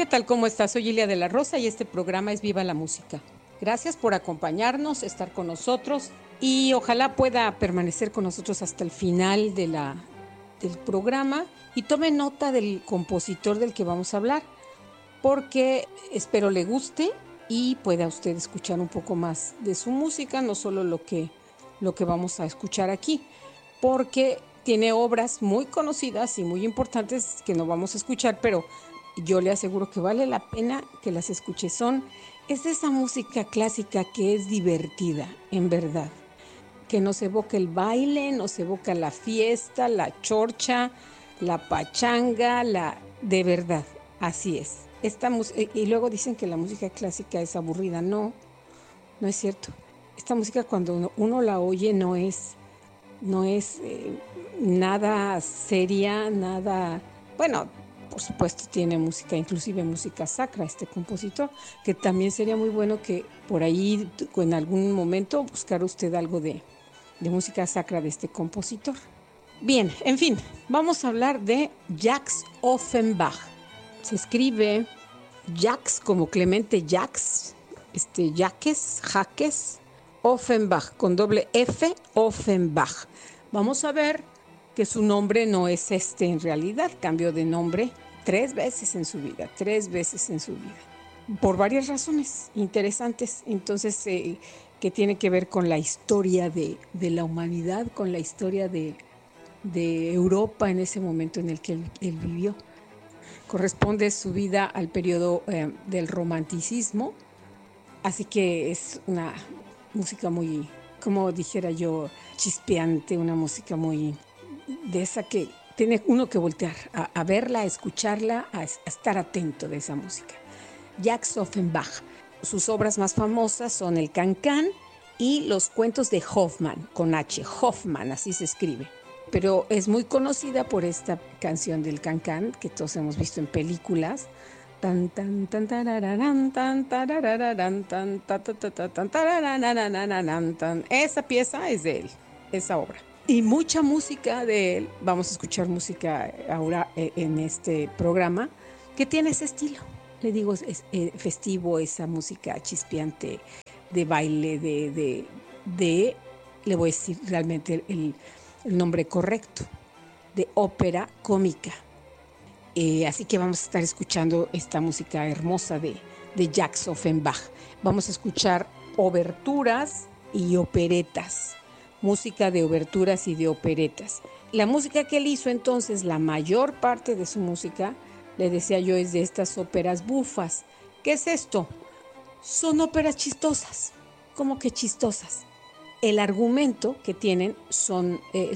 ¿Qué tal? ¿Cómo estás? Soy Ilia de la Rosa y este programa es Viva la Música. Gracias por acompañarnos, estar con nosotros y ojalá pueda permanecer con nosotros hasta el final del programa y tome nota del compositor del que vamos a hablar, porque espero le guste y pueda usted escuchar un poco más de su música, no solo lo que vamos a escuchar aquí, porque tiene obras muy conocidas y muy importantes que no vamos a escuchar, pero yo le aseguro que vale la pena que las escuche. Es de esa música clásica que es divertida, en verdad, que nos evoca el baile, nos evoca la fiesta, la chorcha, la pachanga, de verdad, así es. Y luego dicen que la música clásica es aburrida. No, no es cierto. Esta música cuando uno la oye no es nada seria, nada, bueno, por supuesto tiene música, inclusive música sacra este compositor, que también sería muy bueno que por ahí en algún momento buscar usted algo de música sacra de este compositor. Bien, en fin, vamos a hablar de Jacques Offenbach. Se escribe Jacques como Clemente Jacques, Jaques, Offenbach, con doble F, Offenbach. Vamos a ver que su nombre no es en realidad, cambió de nombre 3 veces en su vida, por varias razones interesantes, entonces, que tiene que ver con la historia de la humanidad, con la historia de Europa en ese momento en el que él vivió. Corresponde su vida al periodo del romanticismo, así que es una música muy, como dijera yo, chispeante, una música muy de esa que tiene uno que voltear a verla, a escucharla, a estar atento de esa música. Jacques Offenbach, sus obras más famosas son el Can-Can y los cuentos de Hoffmann, con H, Hoffmann, así se escribe. Pero es muy conocida por esta canción del Can-Can que todos hemos visto en películas. Tan tan tan tarararán, tan tarararán, tan ta ta ta ta tan tarararán, tan. Esa pieza es de él, esa obra. Y mucha música de él, vamos a escuchar música ahora en este programa, que tiene ese estilo. Le digo, es festivo, esa música chispeante de baile, le voy a decir realmente el nombre correcto, de ópera cómica. Así que vamos a estar escuchando esta música hermosa de Jacques Offenbach. Vamos a escuchar oberturas y operetas, música de oberturas y de operetas. La música que él hizo entonces, la mayor parte de su música, le decía yo, es de estas óperas bufas. ¿Qué es esto? Son óperas chistosas. ¿Cómo que chistosas? El argumento que tienen son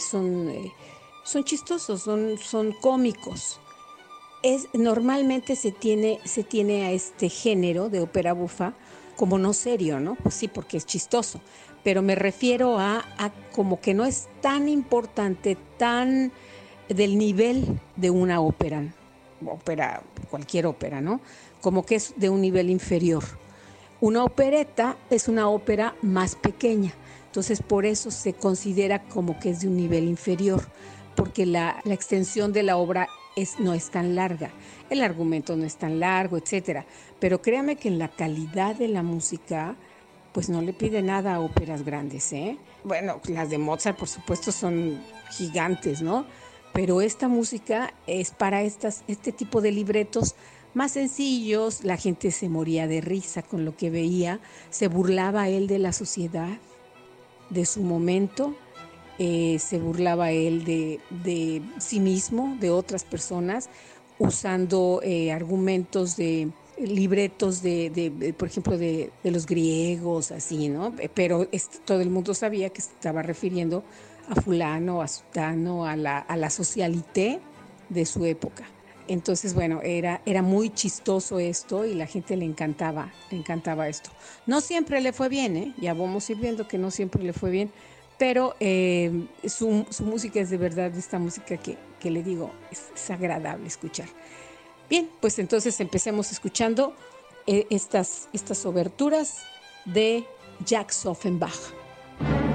chistosos, son cómicos. Normalmente se tiene a este género de ópera bufa como no serio, ¿no? Pues sí, porque es chistoso, pero me refiero a como que no es tan importante, tan del nivel de una ópera, cualquier ópera, ¿no? Como que es de un nivel inferior. Una opereta es una ópera más pequeña, entonces por eso se considera como que es de un nivel inferior, porque la extensión de la obra no es tan larga, el argumento no es tan largo, etcétera. Pero créame que en la calidad de la música, pues no le pide nada a óperas grandes, ¿eh? Bueno, las de Mozart, por supuesto, son gigantes, ¿no? Pero esta música es para este tipo de libretos más sencillos. La gente se moría de risa con lo que veía, se burlaba él de la sociedad, de su momento, se burlaba él de sí mismo, de otras personas, usando argumentos de libretos por ejemplo, de los griegos, así, ¿no? Pero todo el mundo sabía que estaba refiriendo a fulano, a sutano, a la socialité de su época. Entonces, bueno, era muy chistoso esto y la gente le encantaba esto. No siempre le fue bien, ¿eh? Ya vamos a ir viendo que no siempre le fue bien, pero su música es de verdad esta música que le digo, es agradable escuchar. Bien, pues entonces empecemos escuchando estas oberturas de Jacques Offenbach.